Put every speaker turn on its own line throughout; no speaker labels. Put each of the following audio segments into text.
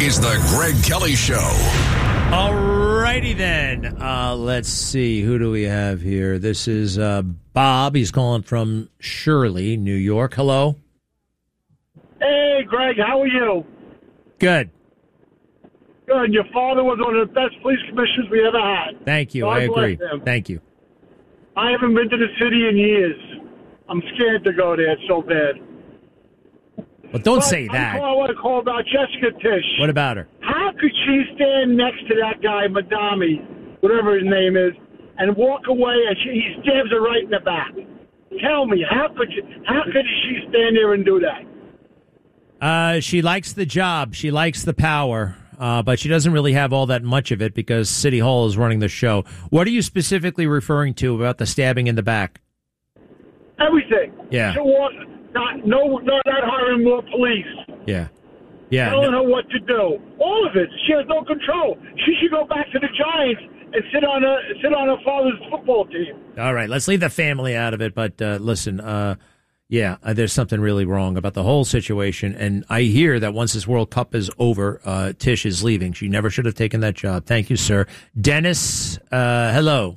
is the Greg Kelly Show.
All righty then. Let's see. Who do we have here? This is Bob. He's calling from Shirley, New York. Hello.
Hey, Greg. How are you?
Good.
Good. Your father was one of the best police commissioners we ever had.
Thank you.
God
I agree.
bless him.
Thank you.
I haven't been to the city in years. I'm scared to go there. It's so bad.
Well, don't say that.
I want to call about Jessica Tisch.
What about her?
How could she stand next to that guy, Madami, whatever his name is, and walk away and he stabs her right in the back? Tell me, how could she stand there and do that?
She likes the job. She likes the power. But she doesn't really have all that much of it because City Hall is running the show. What are you specifically referring to about the stabbing in the back?
Everything.
Yeah.
Not hiring more police.
Yeah.
Telling her what to do. All of it. She has no control. She should go back to the Giants and sit on her father's football team.
All right, let's leave the family out of it. But listen, there's something really wrong about the whole situation. And I hear that once this World Cup is over, Tisch is leaving. She never should have taken that job. Thank you, sir. Dennis, hello.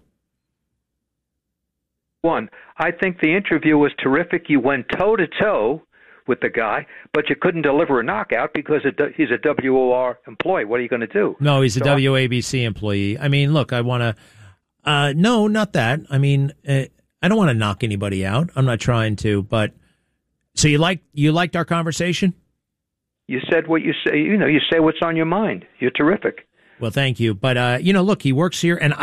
I think the interview was terrific. You went toe-to-toe with the guy, but you couldn't deliver a knockout because he's a WOR employee. What are you going to do?
No, he's a WABC employee. I mean, look, I want to no, not that. I mean, I don't want to knock anybody out. I'm not trying to, but so you liked our conversation?
You said what you say. You say what's on your mind. You're terrific.
Well, thank you. But look, he works here, and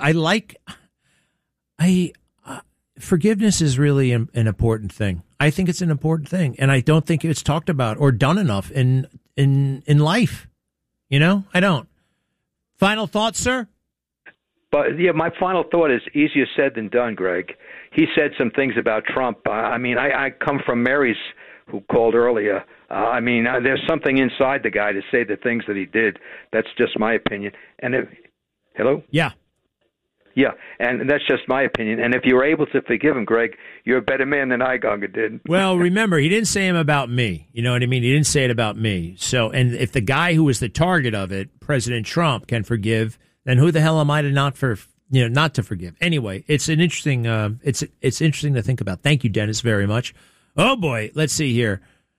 forgiveness is really an important thing. I think it's an important thing, and I don't think it's talked about or done enough in life. I don't. Final thoughts, sir?
But yeah, my final thought is easier said than done, Greg. He said some things about Trump. I come from Mary's, who called earlier. There's something inside the guy to say the things that he did. That's just my opinion. Hello?
Yeah.
Yeah, and that's just my opinion. And if you were able to forgive him, Greg, you're a better man than Igonga did.
Well, remember, he didn't say him about me. You know what I mean? He didn't say it about me. So, and if the guy who was the target of it, President Trump, can forgive, then who the hell am I to not to forgive? Anyway, it's an interesting. It's interesting to think about. Thank you, Dennis, very much. Oh boy, let's see here.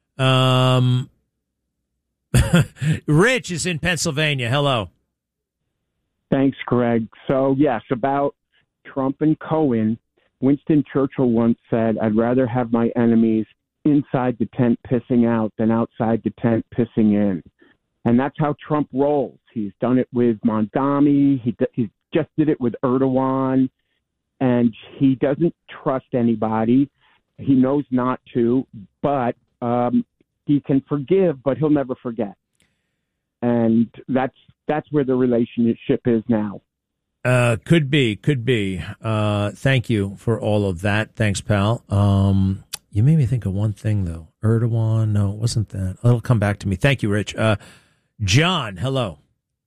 Rich is in Pennsylvania. Hello.
Thanks, Greg. So, yes, about Trump and Cohen, Winston Churchill once said, I'd rather have my enemies inside the tent pissing out than outside the tent pissing in. And that's how Trump rolls. He's done it with Mondami. He just did it with Erdogan. And he doesn't trust anybody. He knows not to, but he can forgive, but he'll never forget. And that's where the relationship is now.
Could be. Thank you for all of that. Thanks, pal. You made me think of one thing, though. Erdogan, no, it wasn't that. It'll come back to me. Thank you, Rich. John, hello.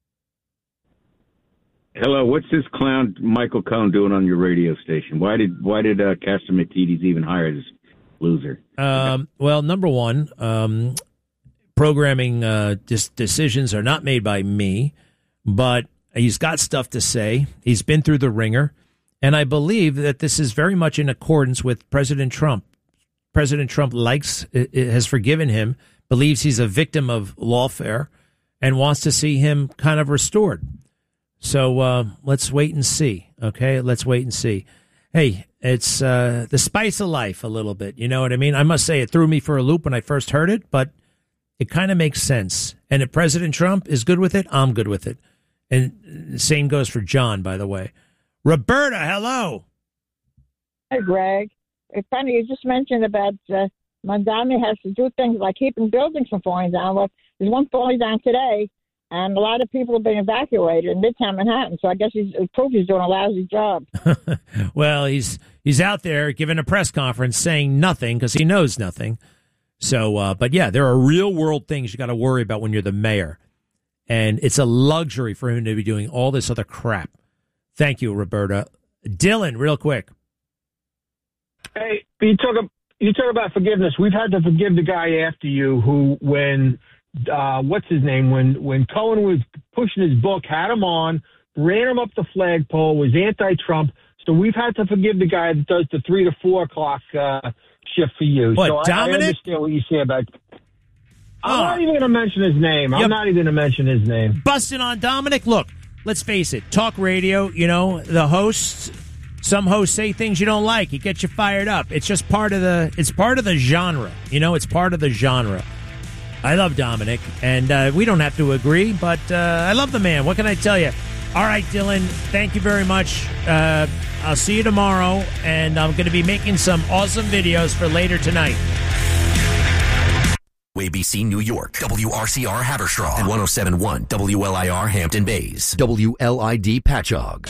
Hello. What's this clown Michael Cohen doing on your radio station? Why did Catsimatidis even hire this loser?
Well, number one, programming decisions are not made by me, but he's got stuff to say. He's been through the ringer, and I believe that this is very much in accordance with President Trump. President Trump has forgiven him, believes he's a victim of lawfare, and wants to see him kind of restored. So let's wait and see, okay? Let's wait and see. Hey, it's the spice of life a little bit, you know what I mean? I must say it threw me for a loop when I first heard it, but it kind of makes sense. And if President Trump is good with it, I'm good with it. And the same goes for John, by the way. Roberta, hello.
Hey, Greg. It's funny, you just mentioned about Mondami has to do things like keeping buildings from falling down. Well, there's one falling down today, and a lot of people have been evacuated in Midtown Manhattan. So I guess he's doing a lousy job.
Well, he's out there giving a press conference saying nothing because he knows nothing. So, but yeah, there are real world things you got to worry about when you're the mayor. And it's a luxury for him to be doing all this other crap. Thank you, Roberta. Dylan, real quick.
Hey, you talk about forgiveness. We've had to forgive the guy after you who, when
what's his name, when Cohen was pushing his book, had him on, ran him up the flagpole, was anti-Trump. So we've had to forgive the guy that does the 3 to 4 o'clock shift for you.
What,
so
Dominic?
I understand what you say about. I'm not even going to mention his name. I'm not even going to mention his name.
Busting on Dominic? Look, let's face it. Talk radio, the hosts, some hosts say things you don't like. It gets you fired up. It's just part of the genre. It's part of the genre. I love Dominic, and we don't have to agree, but I love the man. What can I tell you? All right, Dylan, thank you very much. I'll see you tomorrow, and I'm going to be making some awesome videos for later tonight.
WABC New York, WRCR Haverstraw, and 107.1 WLIR Hampton Bays, WLID Patchogue.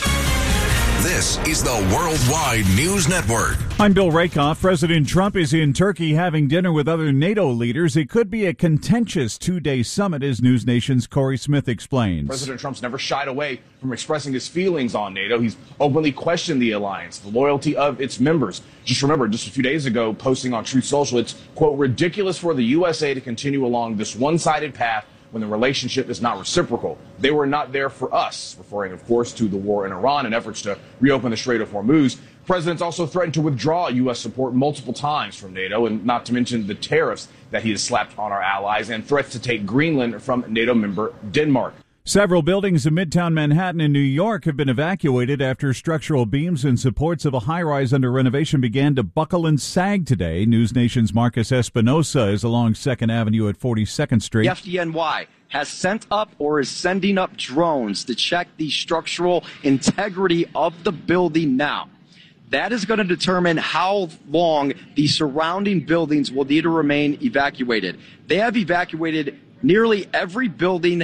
This is the Worldwide News Network.
I'm Bill Rakoff. President Trump is in Turkey having dinner with other NATO leaders. It could be a contentious two-day summit, as News Nation's Corey Smith explains.
President Trump's never shied away from expressing his feelings on NATO. He's openly questioned the alliance, the loyalty of its members. Just remember, just a few days ago, posting on Truth Social, it's, quote, ridiculous for the USA to continue along this one-sided path when the relationship is not reciprocal. They were not there for us, referring, of course, to the war in Iran and efforts to reopen the Strait of Hormuz. The president's also threatened to withdraw U.S. support multiple times from NATO, and not to mention the tariffs that he has slapped on our allies and threats to take Greenland from NATO member Denmark.
Several buildings in Midtown Manhattan and New York have been evacuated after structural beams and supports of a high-rise under renovation began to buckle and sag today. News Nation's Marcus Espinosa is along 2nd Avenue at 42nd Street.
The FDNY has sent up or is sending up drones to check the structural integrity of the building now. That is going to determine how long the surrounding buildings will need to remain evacuated. They have evacuated nearly every building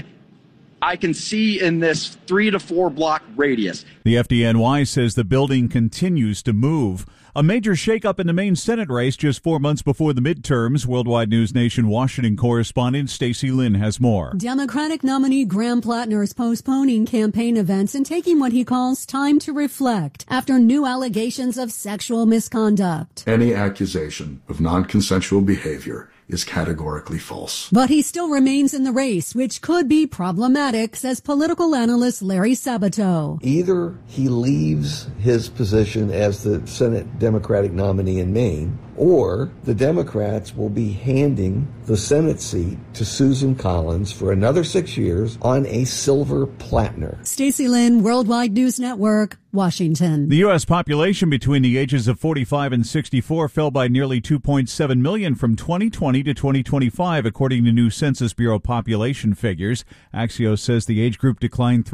I can see in this 3 to 4 block radius.
The FDNY says the building continues to move. A major shakeup in the main Senate race just 4 months before the midterms. Worldwide News Nation Washington correspondent Stacey Lynn has more.
Democratic nominee Graham Plattner is postponing campaign events and taking what he calls time to reflect after new allegations of sexual misconduct.
Any accusation of non-consensual behavior is categorically false.
But he still remains in the race, which could be problematic, says political analyst Larry Sabato.
Either he leaves his position as the Senate Democratic nominee in Maine, or the Democrats will be handing the Senate seat to Susan Collins for another 6 years on a silver platter.
Stacey Lynn, Worldwide News Network, Washington.
The U.S. population between the ages of 45 and 64 fell by nearly 2.7 million from 2020 to 2025, according to new Census Bureau population figures. Axios says the age group declined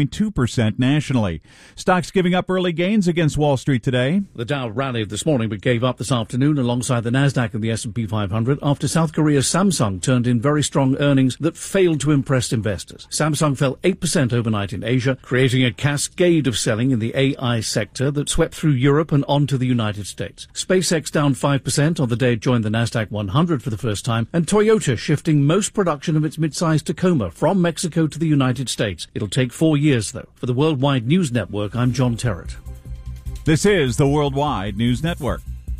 3.2% nationally. Stocks giving up early gains against Wall Street today.
The Dow rallied this morning but gave up this afternoon alongside the Nasdaq and the S&P 500 after South Korea's Samsung turned in very strong earnings that failed to impress investors. Samsung fell 8% overnight in Asia, creating a cascade of selling in the AI sector that swept through Europe and onto the United States. SpaceX down 5% on the day it joined the Nasdaq 100 for the first time, and Toyota shifting most production of its mid-sized Tacoma from Mexico to the United States. It'll take 4 years, though. For the Worldwide News Network, I'm John Terrett.
This is the Worldwide News Network.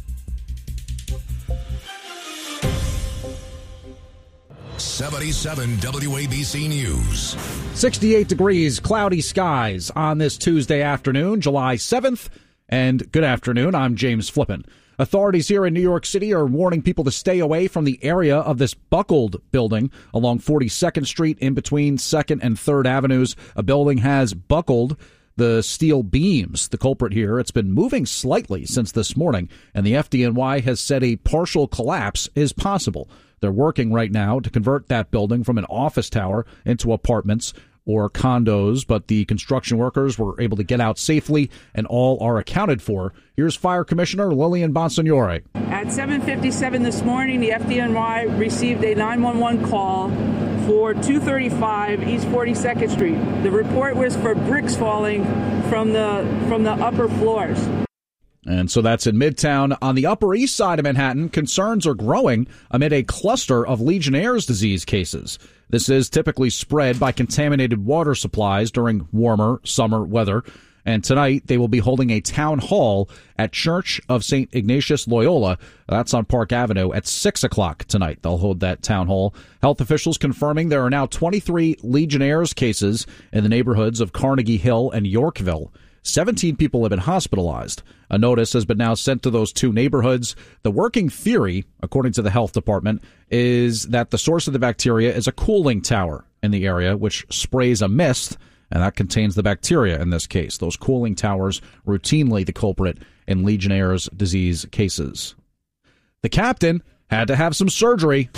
'77 WABC News.
68 degrees, cloudy skies on this Tuesday afternoon, July 7th. And good afternoon, I'm James Flippin. Authorities here in New York City are warning people to stay away from the area of this buckled building along 42nd Street in between 2nd and 3rd Avenues. A building has buckled the steel beams. The culprit here, it's been moving slightly since this morning, and the FDNY has said a partial collapse is possible. They're working right now to convert that building from an office tower into apartments or condos, but the construction workers were able to get out safely and all are accounted for. Here's Fire Commissioner Lillian Bonsignore.
At 7:57 this morning, the FDNY received a 911 call for 235 East 42nd Street. The report was for bricks falling from the upper floors.
And so that's in Midtown. On the Upper East Side of Manhattan, concerns are growing amid a cluster of Legionnaire's disease cases. This is typically spread by contaminated water supplies during warmer summer weather. And tonight they will be holding a town hall at Church of St. Ignatius Loyola. That's on Park Avenue at 6 o'clock tonight. They'll hold that town hall. Health officials confirming there are now 23 Legionnaires cases in the neighborhoods of Carnegie Hill and Yorkville. 17 people have been hospitalized. A notice has been now sent to those two neighborhoods. The working theory, according to the health department, is that the source of the bacteria is a cooling tower in the area, which sprays a mist, and that contains the bacteria in this case. Those cooling towers routinely the culprit in Legionnaire's disease cases. The captain had to have some surgery.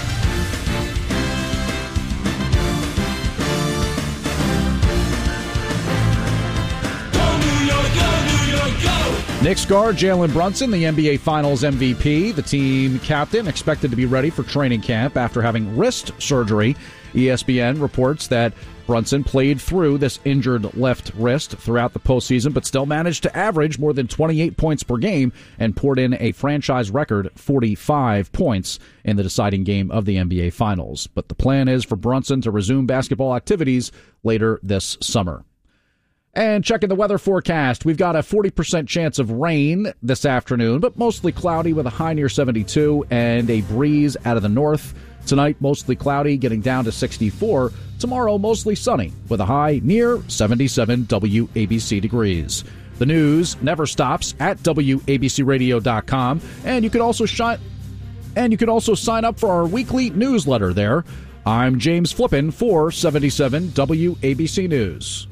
Knicks guard Jalen Brunson, the NBA Finals MVP, the team captain, expected to be ready for training camp after having wrist surgery. ESPN reports that Brunson played through this injured left wrist throughout the postseason, but still managed to average more than 28 points per game and poured in a franchise record 45 points in the deciding game of the NBA Finals. But the plan is for Brunson to resume basketball activities later this summer. And checking the weather forecast, we've got a 40% chance of rain this afternoon, but mostly cloudy with a high near 72 and a breeze out of the north. Tonight, mostly cloudy, getting down to 64. Tomorrow, mostly sunny with a high near 77 WABC degrees. The news never stops at WABCRadio.com, and you can also sign up for our weekly newsletter there. I'm James Flippin for 77 WABC News.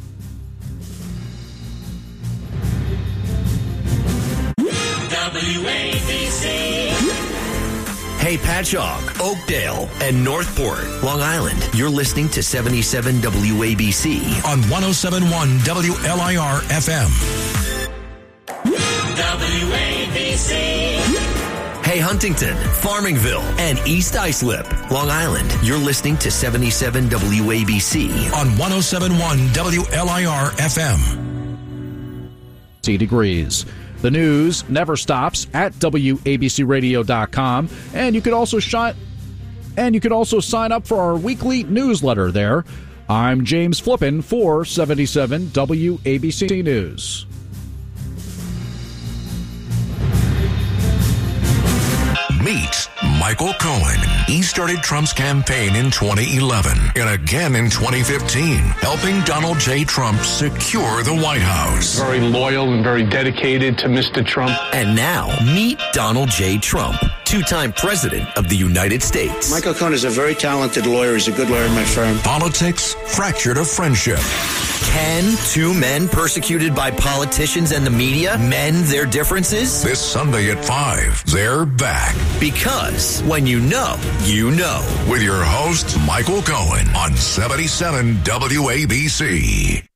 WABC. Hey, Patchogue, Oakdale, and Northport, Long Island. You're listening to 77 WABC
on 107.1 WLIR FM.
WABC. Hey, Huntington, Farmingville, and East Islip, Long Island. You're listening to 77 WABC
on 107.1 WLIR FM.
Degrees. The news never stops at WABCRadio.com, and you can also sign up for our weekly newsletter there. I'm James Flippin for 77 WABC News.
Meet Michael Cohen. He started Trump's campaign in 2011 and again in 2015, helping Donald J. Trump secure the White House.
Very loyal and very dedicated to Mr. Trump.
And now, meet Donald J. Trump, two-time president of the United States.
Michael Cohen is a very talented lawyer. He's a good lawyer in my firm.
Politics fractured a friendship.
Can two men persecuted by politicians and the media mend their differences?
This Sunday at 5, they're back.
Because when you know, you know.
With your host, Michael Cohen on 77 WABC.